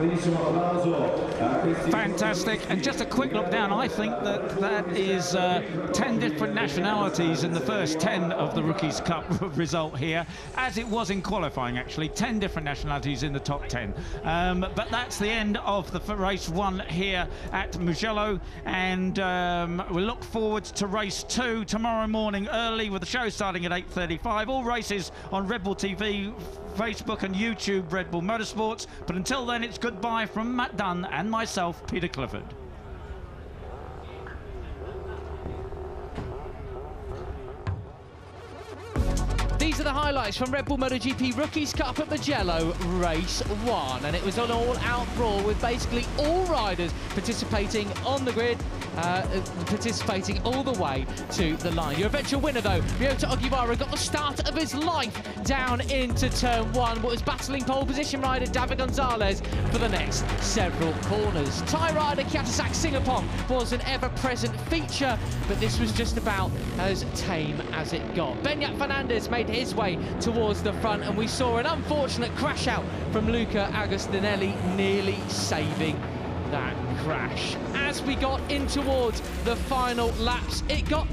Fantastic. And just a quick look down, I think that is 10 different nationalities in the first 10 of the Rookies Cup result here, as it was in qualifying actually, 10 different nationalities in the top 10. But that's the end of the race 1 here at Mugello, and we look forward to race 2 tomorrow morning early, with the show starting at 8:35. All races on Red Bull TV, Facebook and YouTube, Red Bull Motorsports. But until then, it's goodbye from Matt Dunn and myself, Peter Clifford. These are the highlights from Red Bull MotoGP Rookies Cup at Mugello Race 1, and it was an all-out brawl with basically all riders participating on the grid, participating all the way to the line. Your eventual winner, though, Ryota Ogiwara, got the start of his life down into turn 1, but was battling pole position rider David Gonzalez for the next several corners. Thai rider Kyatesak Singapong was an ever-present feature, but this was just about as tame as it got. Beñat Fernandez made his way towards the front, and we saw an unfortunate crash out from Luca Agostinelli, nearly saving that crash. As we got in towards the final laps, it got